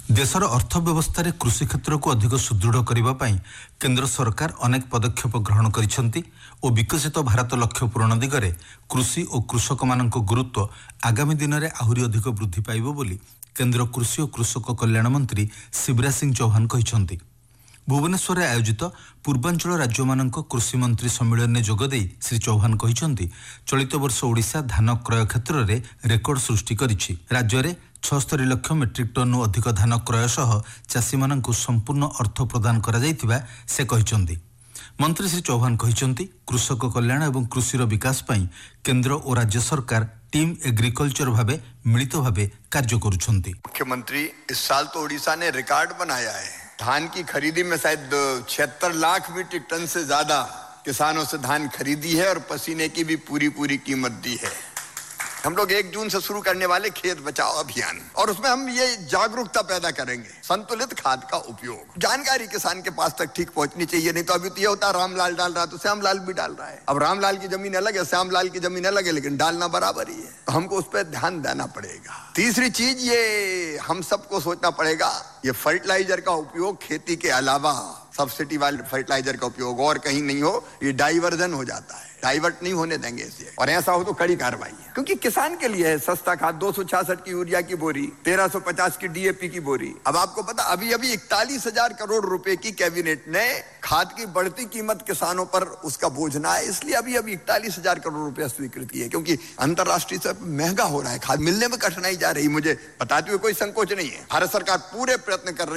देशर अर्थव्यवस्था रे कृषि क्षेत्र को अधिक सुदृढ़ करने पाई केंद्र सरकार अनेक पदक्षेप ग्रहण करिसेंती और विकसित भारत लक्ष्य पूरण दिगरे कृषि और कृषक मानक गुरुत्व आगामी दिन में आहुरी अधिक वृद्धि पाइबो बोली केंद्र कृषि और कृषक कल्याण मंत्री शिवराज सिंह चौहान कहिसेंती। भुवनेश्वर आयोजित पूर्वांचल राज्य मानक कृषि मंत्री सम्मेलन में जोगदे श्री चौहान कहिसेंती चलित वर्ष ओडिशा धान क्रय क्षेत्र में रेकर्ड सृष्टि करिछि। राज्य में 76 लाख मेट्रिक टन अधिक धान क्रय सह चाषी मानक संपूर्ण अर्थ प्रदान करा जायतिबा से कहिसेंती। मंत्री श्री चौहान कहिसेंती कृषक कल्याण एवं कृषिर विकास पई केंद्र और राज्य सरकार टीम एग्रीकल्चर भावे मिलित भावे कार्य करुछंती। मुख्यमंत्री इस साल तो ओडिशा ने रिकॉर्ड बनाया है। धान की खरीदी में शायद 76 लाख मीट्रिक टन से ज्यादा किसानों से धान खरीदी है और पसीने की भी पूरी कीमत दी है। हम लोग 1 जून से शुरू करने वाले खेत बचाओ अभियान और उसमें हम ये जागरूकता पैदा करेंगे संतुलित खाद का उपयोग। जानकारी किसान के पास तक ठीक पहुंचनी चाहिए, नहीं तो अभी तो ये होता है रामलाल डाल रहा है तो श्यामलाल भी डाल रहा है। अब रामलाल की जमीन अलग है, श्यामलाल की जमीन अलग है, लेकिन डालना बराबर ही है, तो हमको उस पर ध्यान देना पड़ेगा। तीसरी चीज ये हम सबको सोचना पड़ेगा, ये फर्टिलाइजर का उपयोग खेती के अलावा सब्सिडी वाले फर्टिलाइजर का उपयोग और कहीं नहीं हो, ये डाइवर्जन हो जाता है, डाइवर्ट नहीं होने देंगे इसे, और ऐसा हो तो कड़ी कार्रवाई है। क्योंकि किसान के लिए है सस्ता खाद 266 की यूरिया की बोरी, 1350 की डीएपी की बोरी। अब आपको पता अभी 41,000 करोड़ रुपए की कैबिनेट ने खाद की बढ़ती कीमत किसानों पर उसका बोझ ना है, इसलिए अभी 41,000 करोड़ रुपया स्वीकृत किए, क्योंकि अंतरराष्ट्रीय से महंगा हो रहा है, खाद मिलने में कठिनाई जा रही। मुझे बताते हुए कोई संकोच नहीं है, भारत सरकार पूरे प्रयत्न कर रही है।